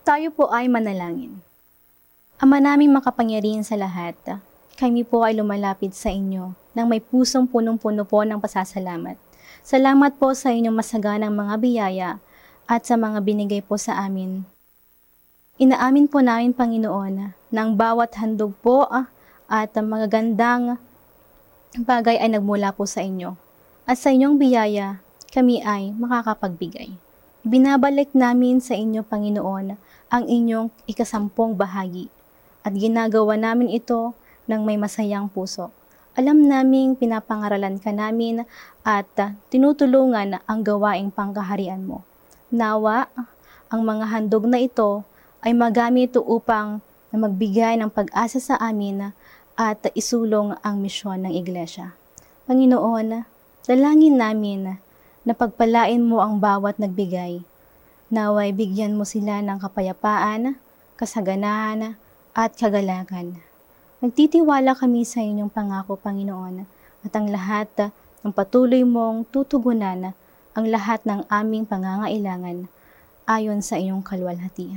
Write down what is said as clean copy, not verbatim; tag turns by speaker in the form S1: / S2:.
S1: Tayo po ay manalangin. Ama naming makapangyarihan sa lahat, kami po ay lumalapit sa inyo nang may pusong punong-puno po ng pasasalamat. Salamat po sa inyong masaganang mga biyaya at sa mga binigay po sa amin. Inaamin po namin, Panginoon, na ang bawat handog po at ang mga gandang bagay ay nagmula po sa inyo. At sa inyong biyaya, kami ay makakapagbigay. Binabalik namin sa inyo, Panginoon, ang inyong ikasampung bahagi. At ginagawa namin ito ng may masayang puso. Alam naming pinapangaralan ka namin at tinutulungan ang gawaing pangkaharian mo. Nawa, ang mga handog na ito ay magamit upang magbigay ng pag-asa sa amin at isulong ang misyon ng Iglesia. Panginoon, dalangin namin na pagpalain mo ang bawat nagbigay. Naway bigyan mo sila ng kapayapaan, kasaganahan, at kagalakan. Nagtitiwala kami sa inyong pangako, Panginoon, at ang lahat ng patuloy mong tutugunan ang lahat ng aming pangangailangan ayon sa iyong kalwalhatian.